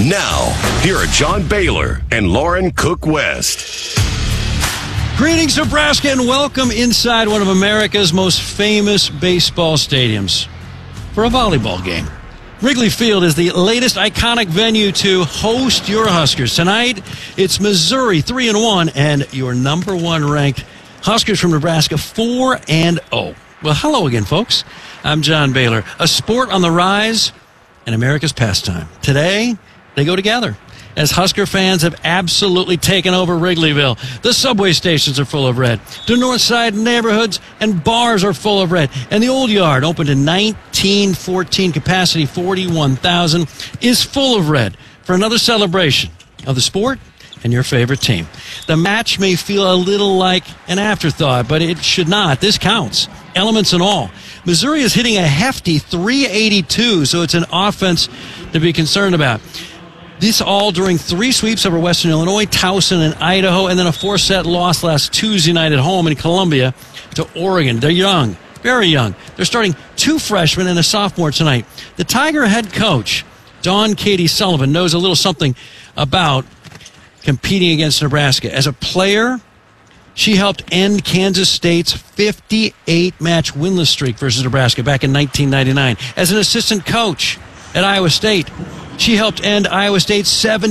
Now, here are John Baylor and Lauren Cook West. Greetings, Nebraska, and welcome inside one of America's most famous baseball stadiums for a volleyball game. Wrigley Field is the latest iconic venue to host your Huskers. Tonight, it's Missouri 3-1 and your number one ranked Huskers from Nebraska 4-0. Well, hello again, folks. I'm John Baylor. A sport on the rise and America's pastime. Today, they go together, as Husker fans have absolutely taken over Wrigleyville. The subway stations are full of red. The north side neighborhoods and bars are full of red. And the Old Yard, opened in 1914, capacity 41,000, is full of red for another celebration of the sport and your favorite team. The match may feel a little like an afterthought, but it should not. This counts, elements and all. Missouri is hitting a hefty .382, so it's an offense to be concerned about. This all during 3 sweeps over Western Illinois, Towson, and Idaho, and then a 4-set loss last Tuesday night at home in Columbia to Oregon. They're young, very young. They're starting 2 freshmen and a sophomore tonight. The Tiger head coach, Dawn Katie Sullivan, knows a little something about competing against Nebraska. As a player, she helped end Kansas State's 58-match winless streak versus Nebraska back in 1999. As an assistant coach at Iowa State, she helped end Iowa State's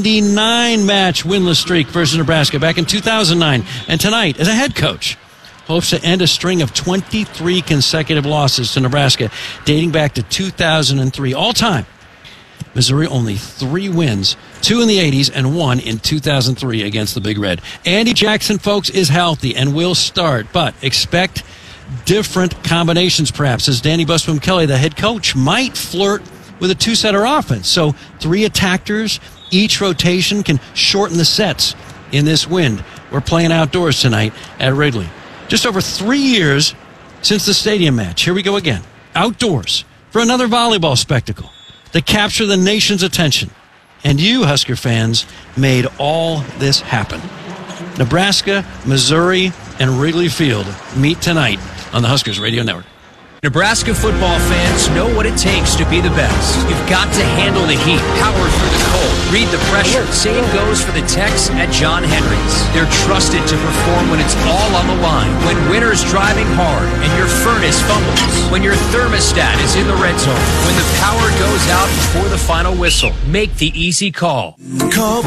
79-match winless streak versus Nebraska back in 2009. And tonight, as a head coach, hopes to end a string of 23 consecutive losses to Nebraska dating back to 2003. All time, Missouri only 3 wins, 2 in the 80s and 1 in 2003 against the Big Red. Andy Jackson, folks, is healthy and will start, but expect different combinations perhaps, as Danny Busboom Kelly, the head coach, might flirt with a 2-setter offense. So 3 attackers, each rotation can shorten the sets in this wind. We're playing outdoors tonight at Wrigley. Just over 3 years since the stadium match. Here we go again. Outdoors for another volleyball spectacle to capture the nation's attention. And you, Husker fans, made all this happen. Nebraska, Missouri, and Wrigley Field meet tonight on the Huskers Radio Network. Nebraska football fans know what it takes to be the best. You've got to handle the heat, power through the cold, read the pressure. Same goes for the Techs at John Henry's. They're trusted to perform when it's all on the line, when winter's driving hard and your furnace fumbles, when your thermostat is in the red zone, when the power goes out before the final whistle. Make the easy call. Call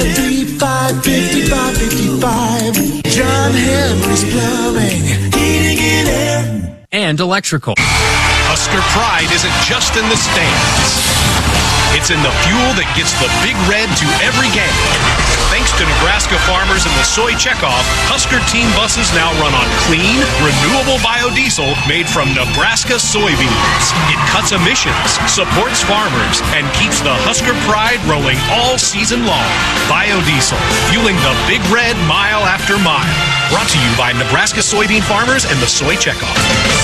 435-5555. John Henry's Plumbing, Heating and Air, and electrical. Husker pride isn't just in the stands. It's in the fuel that gets the Big Red to every game. Thanks to Nebraska farmers and the soy checkoff, Husker team buses now run on clean, renewable biodiesel made from Nebraska soybeans. It cuts emissions, supports farmers, and keeps the Husker pride rolling all season long. Biodiesel, fueling the Big Red mile after mile. Brought to you by Nebraska soybean farmers and the soy checkoff.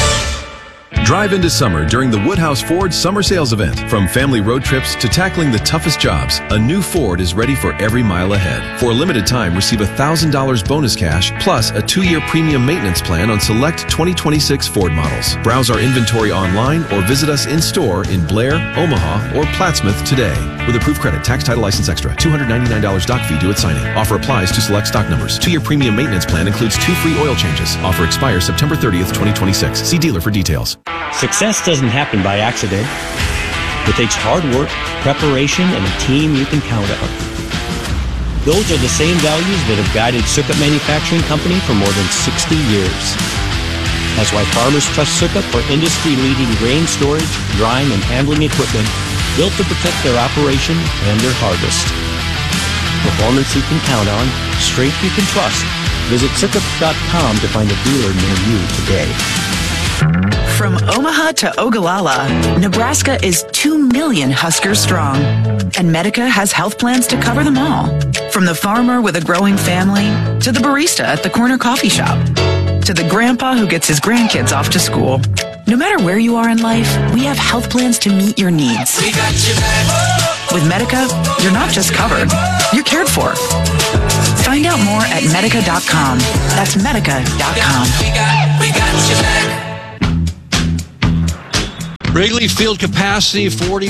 Drive into summer during the Woodhouse Ford Summer Sales Event. From family road trips to tackling the toughest jobs, a new Ford is ready for every mile ahead. For a limited time, receive $1,000 bonus cash plus a 2-year premium maintenance plan on select 2026 Ford models. Browse our inventory online or visit us in-store in Blair, Omaha, or Plattsmouth today. With approved credit, tax, title, license extra, $299 doc fee due at signing. Offer applies to select stock numbers. 2-year premium maintenance plan includes 2 free oil changes. Offer expires September 30th, 2026. See dealer for details. Success doesn't happen by accident. It takes hard work, preparation, and a team you can count on. Those are the same values that have guided Sukup Manufacturing Company for more than 60 years. That's why farmers trust Sukup for industry-leading grain storage, drying, and handling equipment built to protect their operation and their harvest. Performance you can count on, strength you can trust. Visit Sukup.com to find a dealer near you today. From Omaha to Ogallala, Nebraska is 2 million Huskers strong. And Medica has health plans to cover them all. From the farmer with a growing family, to the barista at the corner coffee shop, to the grandpa who gets his grandkids off to school. No matter where you are in life, we have health plans to meet your needs. we got your back. With Medica, you're not just covered, you're cared for. Find out more at Medica.com. That's Medica.com. We got your back. Wrigley Field capacity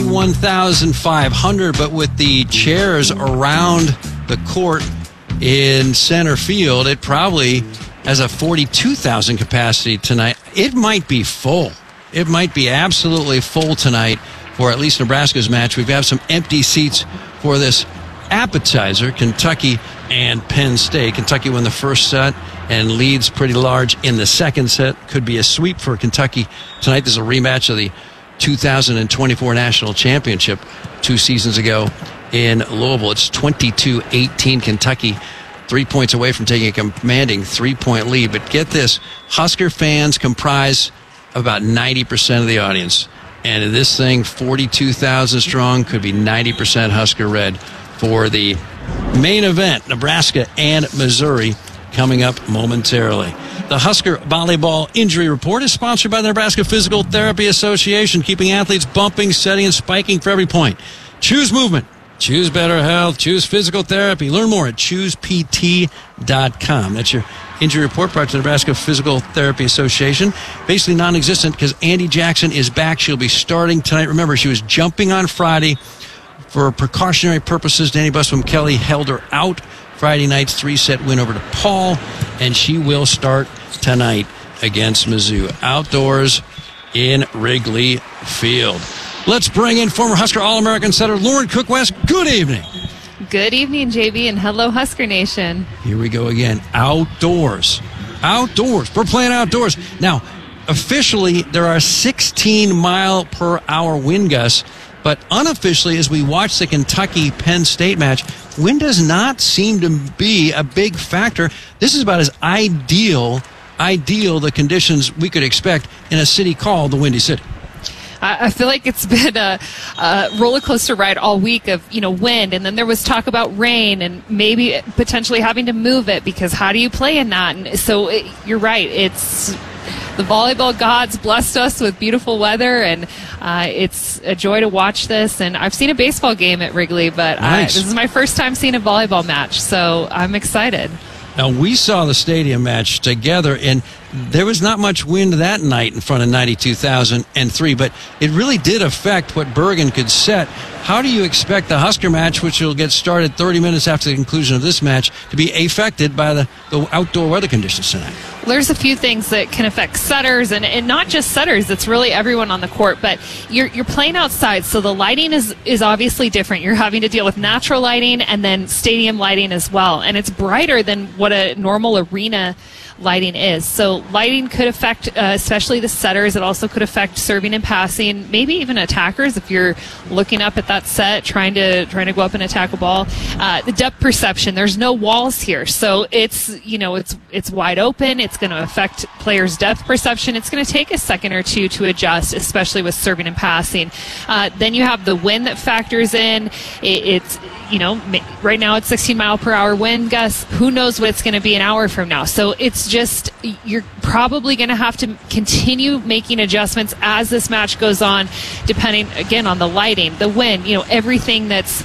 41,500, but with the chairs around the court in center field, it probably has a 42,000 capacity tonight. It might be full. It might be absolutely full tonight for at least Nebraska's match. We've got some empty seats for this appetizer, Kentucky and Penn State. Kentucky won the first set and leads pretty large in the second set. Could be a sweep for Kentucky tonight. There's a rematch of the 2024 National Championship 2 seasons ago in Louisville. It's 22-18 Kentucky, 3 points away from taking a commanding 3-point lead. But get this, Husker fans comprise about 90% of the audience. And this thing, 42,000 strong, could be 90% Husker red for the main event, Nebraska and Missouri, coming up momentarily. The Husker Volleyball Injury Report is sponsored by the Nebraska Physical Therapy Association, keeping athletes bumping, setting, and spiking for every point. Choose movement. Choose better health. Choose physical therapy. Learn more at choosept.com. That's your injury report brought to the Nebraska Physical Therapy Association. Basically non-existent because Andy Jackson is back. She'll be starting tonight. Remember, she was jumping on Friday. For precautionary purposes, Danny Buswell Kelly held her out. Friday night's 3-set win over to Paul, and she will start tonight against Mizzou outdoors in Wrigley Field. Let's bring in former Husker All-American setter Lauren Cook West. Good evening. Good evening, JB, and hello, Husker Nation. Here we go again. Outdoors. Outdoors. We're playing outdoors. Now, officially, there are 16-mile-per-hour wind gusts, but unofficially, as we watch the Kentucky-Penn State match, wind does not seem to be a big factor. This is about as ideal the conditions we could expect in a city called the Windy City. I feel like it's been a roller coaster ride all week of, wind, and then there was talk about rain and maybe potentially having to move it because how do you play in that? And so you're right. It's the volleyball gods blessed us with beautiful weather, and it's a joy to watch this. And I've seen a baseball game at Wrigley, but nice. This is my first time seeing a volleyball match, so I'm excited. Now, we saw the stadium match together, and there was not much wind that night in front of 92,003, but it really did affect what Bergen could set. How do you expect the Husker match, which will get started 30 minutes after the conclusion of this match, to be affected by the outdoor weather conditions tonight? Well, there's a few things that can affect setters, and not just setters. It's really everyone on the court. But you're playing outside, so the lighting is obviously different. You're having to deal with natural lighting and then stadium lighting as well, and it's brighter than what a normal arena lighting is. So lighting could affect especially the setters. It also could affect serving and passing, maybe even attackers if you're looking up at that set trying to go up and attack a ball. The depth perception, there's no walls here, so it's wide open. It's going to affect players' depth perception. It's going to take a second or two to adjust, especially with serving and passing. Then you have the wind that factors in. It's right now it's 16-mile-per-hour wind gusts. Who knows what it's going to be an hour from now? So it's just, you're probably going to have to continue making adjustments as this match goes on, depending, again, on the lighting, the wind, everything that's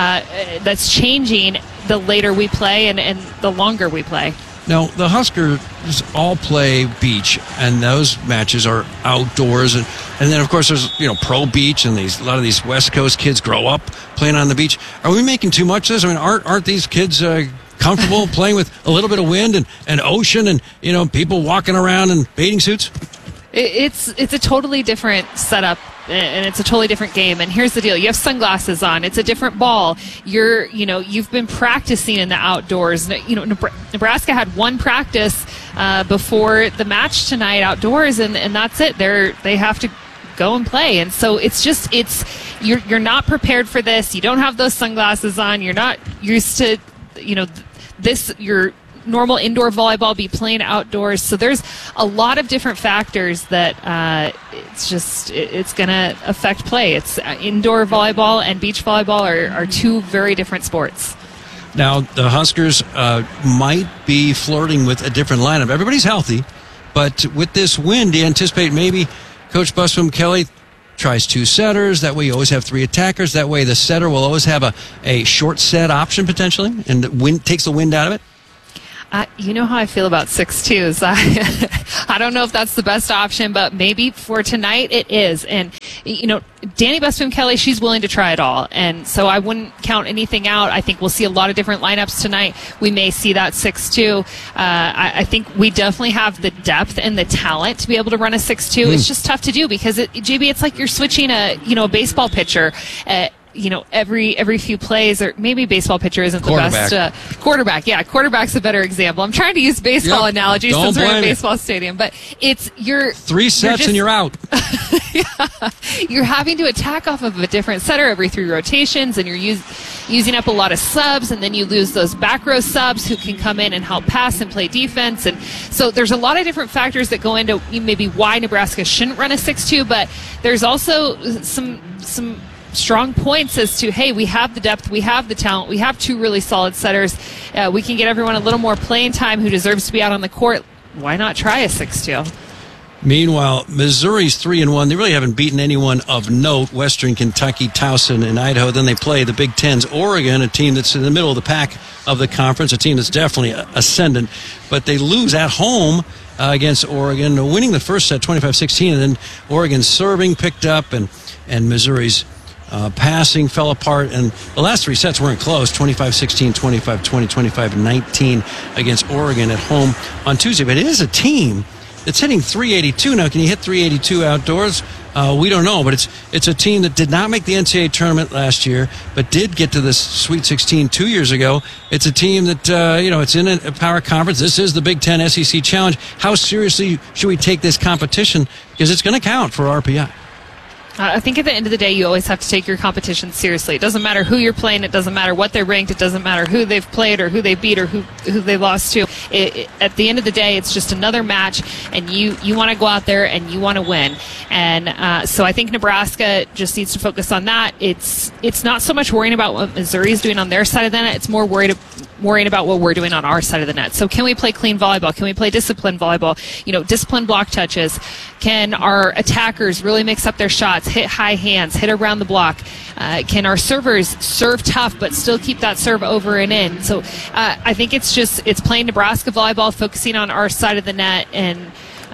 changing the later we play and the longer we play. Now, the Huskers all play beach, and those matches are outdoors. And then, of course, there's, pro beach, and a lot of these West Coast kids grow up playing on the beach. Are we making too much of this? I mean, aren't these kids comfortable playing with a little bit of wind and ocean and, people walking around in bathing suits? It's a totally different setup, and it's a totally different game. And here's the deal: you have sunglasses on. It's a different ball. You've been practicing in the outdoors. Nebraska had one practice before the match tonight outdoors, and that's it. They have to go and play. And so you're not prepared for this. You don't have those sunglasses on. You're not used to your normal indoor volleyball, be playing outdoors. So there's a lot of different factors that it's going to affect play. It's indoor volleyball and beach volleyball are two very different sports. Now, the Huskers might be flirting with a different lineup. Everybody's healthy, but with this wind, do you anticipate maybe Coach Buswell Kelly tries 2 setters? That way you always have 3 attackers. That way the setter will always have a short set option potentially, and the wind takes the wind out of it? You know how I feel about 6-2s. I I don't know if that's the best option, but maybe for tonight it is. And, Danny Busboom-Kelly, she's willing to try it all. And so I wouldn't count anything out. I think we'll see a lot of different lineups tonight. We may see that 6-2. I think we definitely have the depth and the talent to be able to run a 6-2. It's just tough to do because, JB, it's like you're switching a baseball pitcher every few plays, or maybe baseball pitcher isn't the best. Quarterback, yeah. Quarterback's a better example. I'm trying to use baseball analogies since we're in a baseball stadium, but it's your 3 sets and you're out. Yeah. You're having to attack off of a different setter every 3 rotations, and you're using up a lot of subs, and then you lose those back row subs who can come in and help pass and play defense. And so there's a lot of different factors that go into maybe why Nebraska shouldn't run a 6-2, but there's also some strong points as to, hey, we have the depth, we have the talent, we have 2 really solid setters. We can get everyone a little more playing time who deserves to be out on the court. Why not try a 6-2? Meanwhile, Missouri's 3-1. They really haven't beaten anyone of note. Western Kentucky, Towson, and Idaho. Then they play the Big Ten's Oregon, a team that's in the middle of the pack of the conference, a team that's definitely ascendant. But they lose at home against Oregon, winning the first set 25-16, and then Oregon's serving picked up, and Missouri's passing fell apart, and the last 3 sets weren't close. 25-16, 25-20, 25-19 against Oregon at home on Tuesday. But it is a team that's hitting 382. Now, can you hit 382 outdoors? We don't know, but it's a team that did not make the NCAA tournament last year, but did get to the Sweet 16 2 years ago. It's a team that, it's in a power conference. This is the Big Ten SEC Challenge. How seriously should we take this competition? Because it's going to count for RPI. I think at the end of the day, you always have to take your competition seriously. It doesn't matter who you're playing. It doesn't matter what they're ranked. It doesn't matter who they've played or who they beat or who they lost to. At the end of the day, it's just another match, and you want to go out there and you want to win. And so I think Nebraska just needs to focus on that. It's not so much worrying about what Missouri's doing on their side of the net. It's more worrying about what we're doing on our side of the net. So can we play clean volleyball? Can we play disciplined volleyball? Disciplined block touches. Can our attackers really mix up their shots, hit high hands, hit around the block? Can our servers serve tough but still keep that serve over and in? So I think it's playing Nebraska volleyball, focusing on our side of the net, and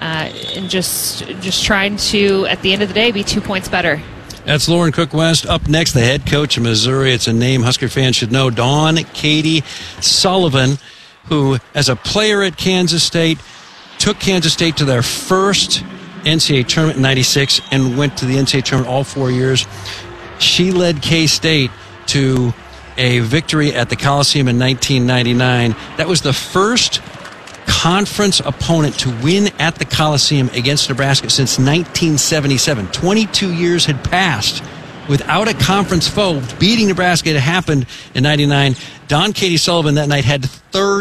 just trying to, at the end of the day, be 2 points better. That's Lauren Cook-West. Up next, the head coach of Missouri. It's a name Husker fans should know, Dawn Katie Sullivan, who, as a player at Kansas State, took Kansas State to their first NCAA tournament in 96 and went to the NCAA tournament all 4 years. She led K-State to a victory at the Coliseum in 1999. That was the first conference opponent to win at the Coliseum against Nebraska since 1977. 22 years had passed without a conference foe beating Nebraska. It happened in 99. Dawn Katie Sullivan that night had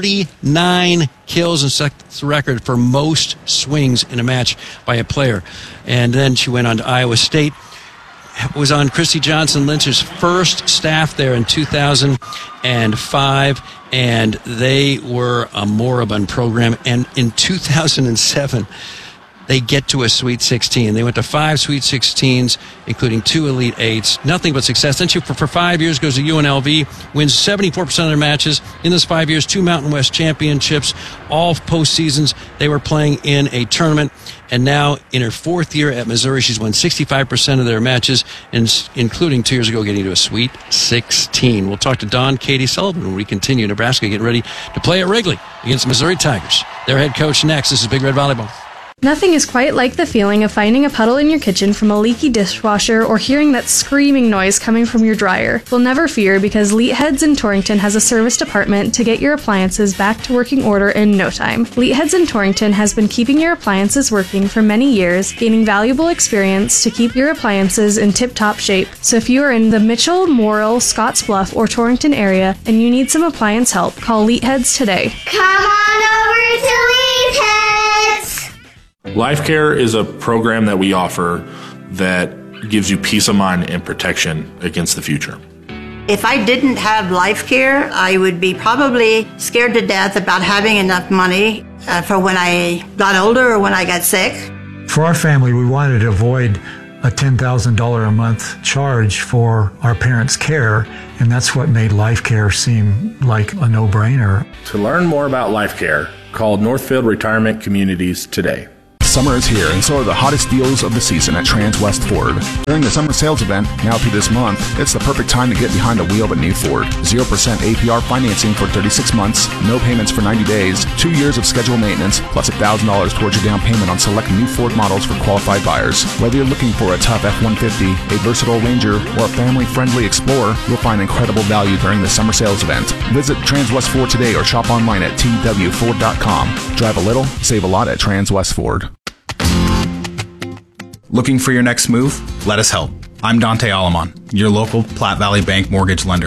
39 kills and set the record for most swings in a match by a player. And then she went on to Iowa State, was on Christy Johnson Lynch's first staff there in 2005, and they were a moribund program. And in 2007, they get to a Sweet 16. They went to 5 Sweet 16s, including 2 Elite 8s. Nothing but success. Then she, for 5 years, goes to UNLV, wins 74% of their matches. In those 5 years, 2 Mountain West championships, all postseasons. They were playing in a tournament. And now, in her 4th year at Missouri, she's won 65% of their matches, including 2 years ago getting to a Sweet 16. We'll talk to Dawn Katie Sullivan when we continue. Nebraska getting ready to play at Wrigley against the Missouri Tigers. Their head coach next. This is Big Red Volleyball. Nothing is quite like the feeling of finding a puddle in your kitchen from a leaky dishwasher or hearing that screaming noise coming from your dryer. Well, never fear, because Leetheads in Torrington has a service department to get your appliances back to working order in no time. Leetheads in Torrington has been keeping your appliances working for many years, gaining valuable experience to keep your appliances in tip-top shape. So if you are in the Mitchell, Morrill, Scottsbluff, or Torrington area and you need some appliance help, call Leetheads today. Come on over to Leetheads! Life Care is a program that we offer that gives you peace of mind and protection against the future. If I didn't have Life Care, I would be probably scared to death about having enough money for when I got older or when I got sick. For our family, we wanted to avoid a $10,000 a month charge for our parents' care, and that's what made Life Care seem like a no-brainer. To learn more about Life Care, call Northfield Retirement Communities today. Summer is here, and so are the hottest deals of the season at Transwest Ford. During the summer sales event, now through this month, it's the perfect time to get behind the wheel of a new Ford. 0% APR financing for 36 months, no payments for 90 days, 2 years of scheduled maintenance, plus $1,000 towards your down payment on select new Ford models for qualified buyers. Whether you're looking for a tough F-150, a versatile Ranger, or a family-friendly Explorer, you'll find incredible value during the summer sales event. Visit Transwest Ford today or shop online at twford.com. Drive a little, save a lot at Transwest Ford. Looking for your next move? Let us help. I'm Dante Alamon, your local Platte Valley Bank mortgage lender.